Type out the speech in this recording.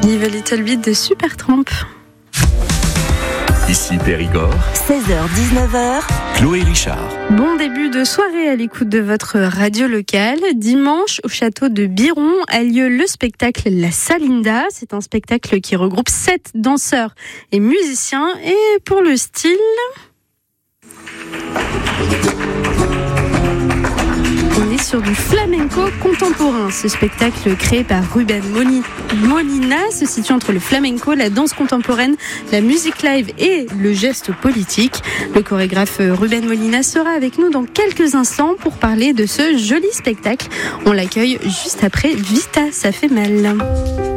Live a Little Bit de Supertramp. Ici Périgord, 16h-19h, Chloé Richard. Bon début de soirée à l'écoute de votre radio locale. Dimanche, au château de Biron, a lieu le spectacle La Salinda. C'est un spectacle qui regroupe 7 danseurs et musiciens. Et pour le style... on est sur du flamenco contemporain. Ce spectacle créé par Ruben Molina se situe entre le flamenco, la danse contemporaine, la musique live et le geste politique. Le chorégraphe Ruben Molina sera avec nous dans quelques instants pour parler de ce joli spectacle. On l'accueille juste après Vita, ça fait mal.